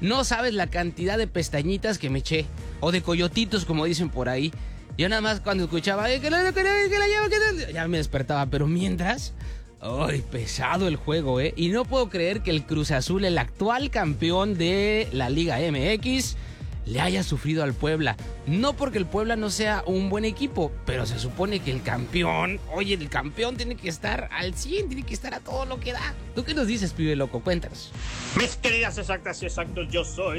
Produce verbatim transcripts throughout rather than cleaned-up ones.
No sabes la cantidad de pestañitas que me eché, o de coyotitos, como dicen por ahí. Yo nada más cuando escuchaba, "Eh, que la, que la, que la llevo, que la", ya me despertaba, pero mientras, ¡ay, pesado el juego, eh! Y no puedo creer que el Cruz Azul, el actual campeón de la Liga M X, le haya sufrido al Puebla. No porque el Puebla no sea un buen equipo, pero se supone que el campeón, oye, el campeón tiene que estar al cien, tiene que estar a todo lo que da. ¿Tú qué nos dices, pibe loco? Cuéntanos. Mis queridas exactas y exactos, yo soy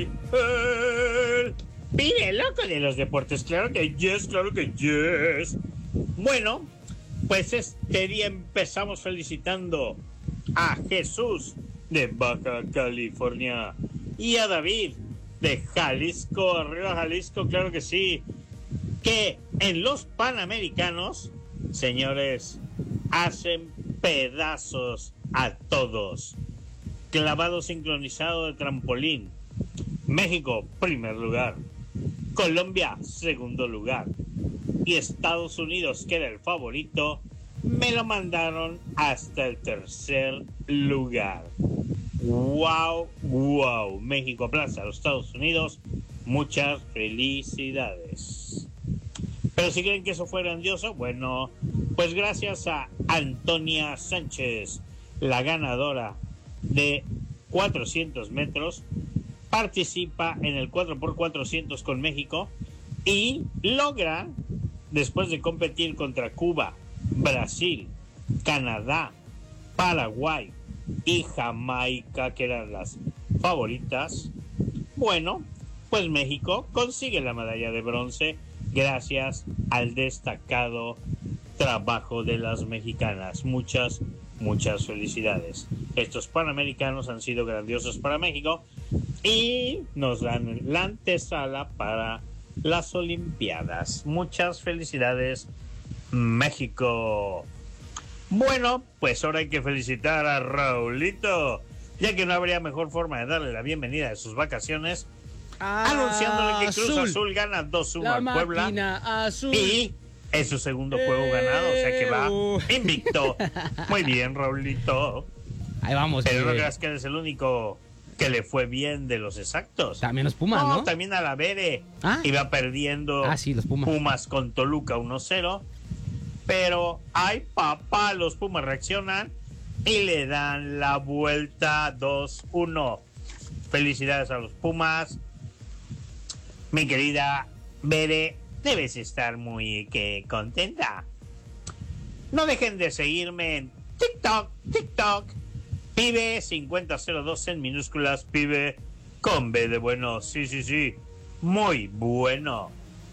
el pibe loco de los deportes. Claro que yes, claro que yes. Bueno, pues este día empezamos felicitando a Jesús de Baja California y a David de Jalisco, arriba Jalisco, claro que sí, que en los Panamericanos, señores, hacen pedazos a todos. Clavado sincronizado de trampolín. México, primer lugar. Colombia, segundo lugar. Y Estados Unidos, que era el favorito, me lo mandaron hasta el tercer lugar. Wow, wow. México aplaza a los Estados Unidos. Muchas felicidades. Pero si creen que eso fue grandioso, bueno, pues gracias a Antonia Sánchez, la ganadora de cuatrocientos metros, participa en el cuatro por cuatrocientos con México y logra, después de competir contra Cuba, Brasil, Canadá, Paraguay y Jamaica, que eran las favoritas, bueno, pues México consigue la medalla de bronce gracias al destacado trabajo de las mexicanas. Muchas, muchas felicidades. Estos Panamericanos han sido grandiosos para México y nos dan la antesala para las Olimpiadas. Muchas felicidades, México. Bueno, pues ahora hay que felicitar a Raulito, ya que no habría mejor forma de darle la bienvenida de sus vacaciones, ah, anunciándole que Cruz Azul, Azul gana dos uno al Puebla azul. Y es su segundo juego eh, ganado, o sea que va invicto. Muy bien, Raulito. Ahí vamos. Pero no creas que eres el único que le fue bien de los exactos. También los Pumas, ¿no? No, también a la Vere. ¿Ah? Iba perdiendo ah, sí, los Pumas. Pumas con Toluca uno cero. Pero, ay papá, los Pumas reaccionan y le dan la vuelta dos uno. Felicidades a los Pumas. Mi querida Bere, debes estar muy que contenta. No dejen de seguirme en TikTok, TikTok. Pibe cincuenta cero dos en minúsculas, pibe con B de bueno. Sí, sí, sí. Muy bueno.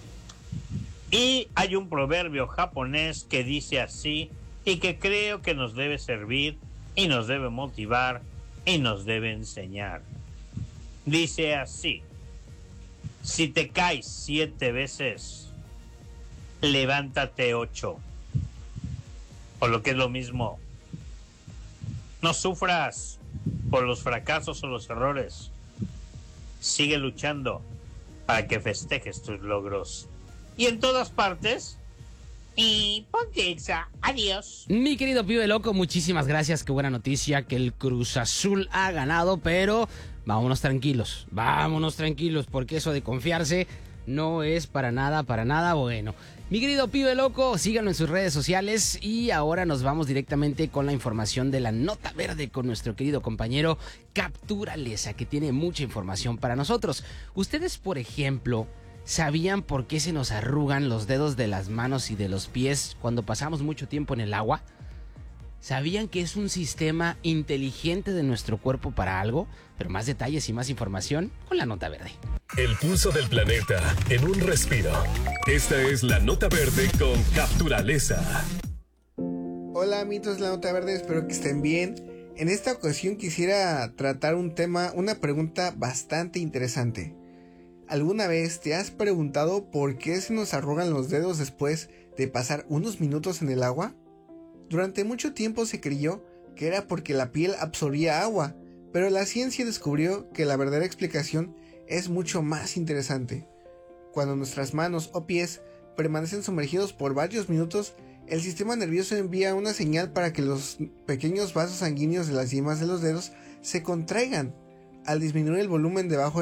Y hay un proverbio japonés que dice así y que creo que nos debe servir y nos debe motivar y nos debe enseñar. Dice así: si te caes siete veces, levántate ocho. O lo que es lo mismo, no sufras por los fracasos o los errores. Sigue luchando para que festejes tus logros. Y en todas partes. Y ponte exa. Adiós. Mi querido pibe loco, muchísimas gracias. Qué buena noticia que el Cruz Azul ha ganado, pero vámonos tranquilos. Vámonos tranquilos, porque eso de confiarse no es para nada, para nada bueno. Mi querido pibe loco, síganlo en sus redes sociales y ahora nos vamos directamente con la información de la nota verde con nuestro querido compañero Capturaleza, que tiene mucha información para nosotros. Ustedes, por ejemplo, ¿sabían por qué se nos arrugan los dedos de las manos y de los pies cuando pasamos mucho tiempo en el agua? ¿Sabían que es un sistema inteligente de nuestro cuerpo para algo? Pero más detalles y más información con la nota verde. El pulso del planeta en un respiro. Esta es la nota verde con Capturaleza. Hola amigos de la nota verde, espero que estén bien. En esta ocasión quisiera tratar un tema, una pregunta bastante interesante. ¿Alguna vez te has preguntado por qué se nos arrugan los dedos después de pasar unos minutos en el agua? Durante mucho tiempo se creyó que era porque la piel absorbía agua, pero la ciencia descubrió que la verdadera explicación es mucho más interesante. Cuando nuestras manos o pies permanecen sumergidos por varios minutos, el sistema nervioso envía una señal para que los pequeños vasos sanguíneos de las yemas de los dedos se contraigan. Al disminuir el volumen debajo